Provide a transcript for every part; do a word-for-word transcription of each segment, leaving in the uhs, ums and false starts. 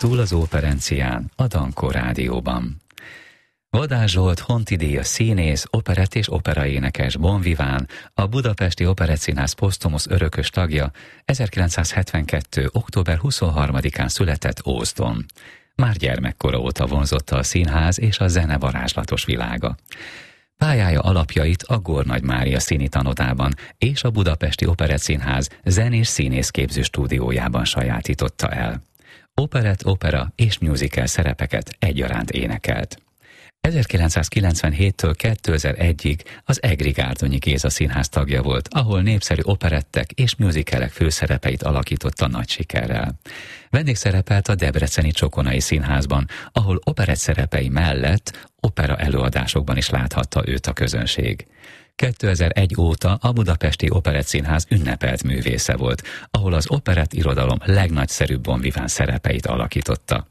Túl az Operencián, a Dankó Rádióban. Vadász Zsolt Honti-díjas színész, operett és operaénekes, bonviván, a Budapesti Operettszínház posztumusz örökös tagja, ezerkilencszázhetvenkettő. október huszonharmadikán született Ózdon. Már gyermekkora óta vonzotta a színház és a zene varázslatos világa. Pályája alapjait a Gornagy Mária Színi Tanodában és a Budapesti Operettszínház zenés színészképző stúdiójában sajátította el. Operett, opera és musical szerepeket egyaránt énekelt. ezerkilencszázkilencvenhéttől kétezer-egyig az Egri Gárdonyi Géza Színház tagja volt, ahol népszerű operettek és musicalek főszerepeit alakította nagy sikerrel. Vendégszerepelt a Debreceni Csokonai Színházban, ahol operett szerepei mellett opera előadásokban is láthatta őt a közönség. kétezer-egy óta a Budapesti Operettszínház ünnepelt művésze volt, ahol az operett irodalom legnagyszerűbb bonviván szerepeit alakította.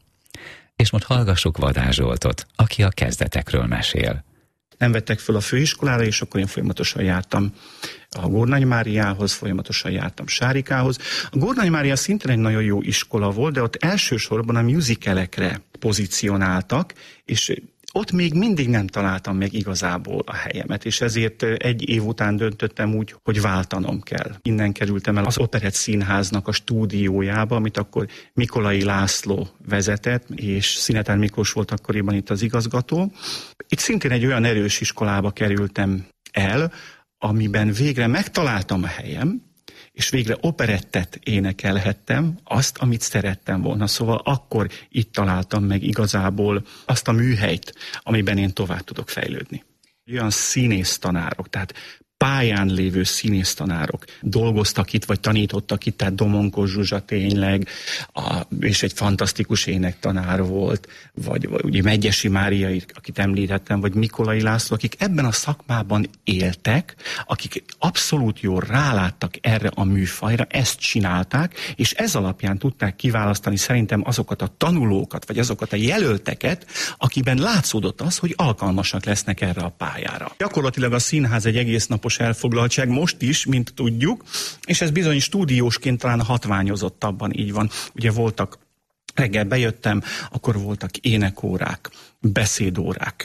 És most hallgassuk Vadász Zsoltot, aki a kezdetekről mesél. Nem vettek föl a főiskolára, és akkor én folyamatosan jártam a Gornagy Máriához, folyamatosan jártam Sárikához. A Gornagy Mária szintén egy nagyon jó iskola volt, de ott elsősorban a musicalekre pozícionáltak, és ott még mindig nem találtam meg igazából a helyemet, és ezért egy év után döntöttem úgy, hogy váltanom kell. Innen kerültem el az Operett Színháznak a stúdiójába, amit akkor Mikolai László vezetett, és Szinetár Miklós volt akkoriban itt az igazgató. Itt szintén egy olyan erős iskolába kerültem el, amiben végre megtaláltam a helyem, és végre operettet énekelhettem, azt, amit szerettem volna. Szóval akkor itt találtam meg igazából azt a műhelyt, amiben én tovább tudok fejlődni. Olyan színésztanárok, tehát pályán lévő színésztanárok dolgoztak itt, vagy tanítottak itt, tehát Domonkos Zsuzsa tényleg, a, és egy fantasztikus énektanár volt, vagy, vagy ugye Megyesi Mária, akit említettem, vagy Mikolai László, akik ebben a szakmában éltek, akik abszolút jól ráláttak erre a műfajra, ezt csinálták, és ez alapján tudták kiválasztani szerintem azokat a tanulókat, vagy azokat a jelölteket, akiben látszódott az, hogy alkalmasak lesznek erre a pályára. Gyakorlatilag a színház egy egész napos elfoglaltság, most is, mint tudjuk, és ez bizony stúdiósként talán hatványozottabban így van. Ugye voltak, reggel bejöttem, akkor voltak énekórák, beszédórák,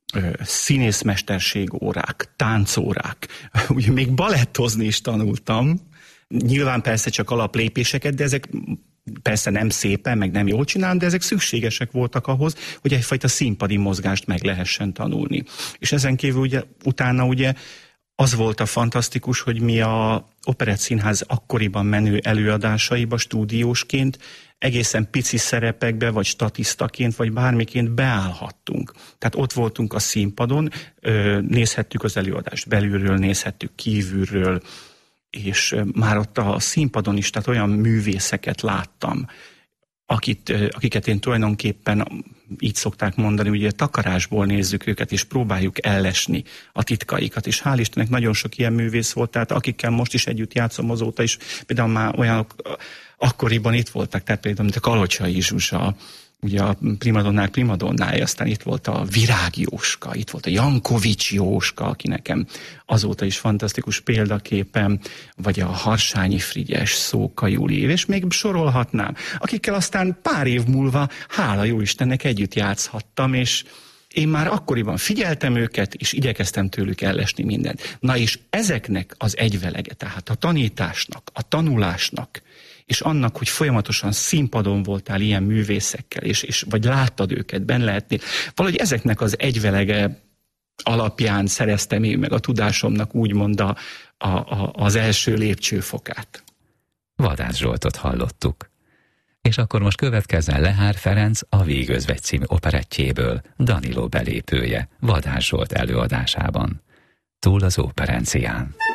színészmesterségórák, táncórák, ugye még balettozni is tanultam, nyilván persze csak alaplépéseket, de ezek persze nem szépen, meg nem jól csinálom, de ezek szükségesek voltak ahhoz, hogy egyfajta színpadi mozgást meg lehessen tanulni. És ezen kívül ugye, utána ugye az volt a fantasztikus, hogy mi a Operettszínház akkoriban menő előadásaiba stúdiósként egészen pici szerepekbe, vagy statisztaként, vagy bármiként beállhattunk. Tehát ott voltunk a színpadon, nézhettük az előadást belülről, nézhettük kívülről, és már ott a színpadon is, tehát olyan művészeket láttam, akit, akiket én tulajdonképpen így szokták mondani, ugye takarásból nézzük őket, és próbáljuk ellesni a titkaikat, és hál' Istennek nagyon sok ilyen művész volt, tehát akikkel most is együtt játszom azóta is, például már olyanok akkoriban itt voltak, tehát például mint a Kalocsai Zsuzsa, ugye a primadonnák primadonnája, aztán itt volt a Virág Jóska, itt volt a Jankovics Jóska, aki nekem azóta is fantasztikus példaképem, vagy a Harsányi Frigyes, Szóka Júli, és még sorolhatnám, akikkel aztán pár év múlva, hála jó Istennek, együtt játszhattam, és én már akkoriban figyeltem őket, és igyekeztem tőlük ellesni mindent. Na és ezeknek az egyvelege, tehát a tanításnak, a tanulásnak, és annak, hogy folyamatosan színpadon voltál ilyen művészekkel, és, és vagy láttad őket, benn lehetnél, valahogy ezeknek az egyvelege alapján szereztem én meg a tudásomnak úgymond a, a, a, az első lépcsőfokát. Vadász Zsoltot hallottuk. És akkor most következzen Lehár Ferenc a Vígözvegy című operettjéből, Daniló belépője, Vadász Zsolt előadásában. Túl az Operencián.